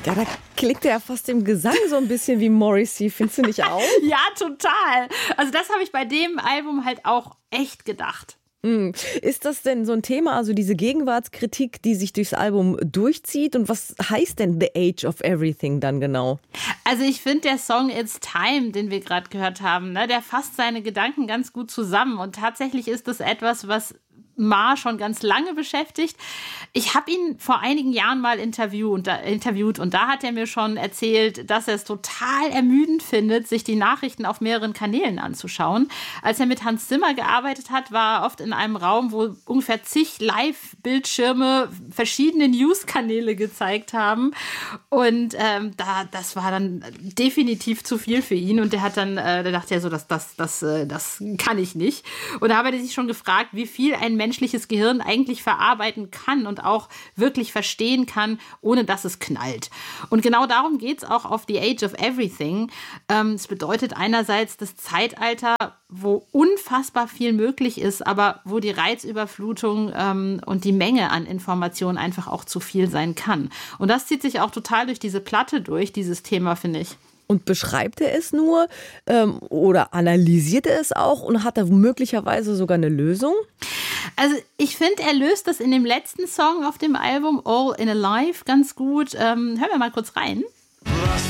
Ja, da klingt ja fast im Gesang so ein bisschen wie Morrissey, findest du nicht auch? Ja, total. Also das habe ich bei dem Album halt auch echt gedacht. Ist das denn so ein Thema, also diese Gegenwartskritik, die sich durchs Album durchzieht? Und was heißt denn The Age of Everything dann genau? Also ich finde, der Song It's Time, den wir gerade gehört haben, ne, der fasst seine Gedanken ganz gut zusammen. Und tatsächlich ist das etwas, was Ma schon ganz lange beschäftigt. Ich habe ihn vor einigen Jahren mal interviewt und da hat er mir schon erzählt, dass er es total ermüdend findet, sich die Nachrichten auf mehreren Kanälen anzuschauen. Als er mit Hans Zimmer gearbeitet hat, war er oft in einem Raum, wo ungefähr zig Live-Bildschirme verschiedene News-Kanäle gezeigt haben und das war dann definitiv zu viel für ihn und der dachte er so, das kann ich nicht. Und da habe er sich schon gefragt, wie viel ein menschliches Gehirn eigentlich verarbeiten kann und auch wirklich verstehen kann, ohne dass es knallt. Und genau darum geht es auch auf The Age of Everything. Es bedeutet einerseits das Zeitalter, wo unfassbar viel möglich ist, aber wo die Reizüberflutung und die Menge an Informationen einfach auch zu viel sein kann. Und das zieht sich auch total durch diese Platte durch, dieses Thema, finde ich. Und beschreibt er es nur oder analysiert er es auch und hat er möglicherweise sogar eine Lösung? Also ich finde, er löst das in dem letzten Song auf dem Album All in a Life ganz gut. Hören wir mal kurz rein.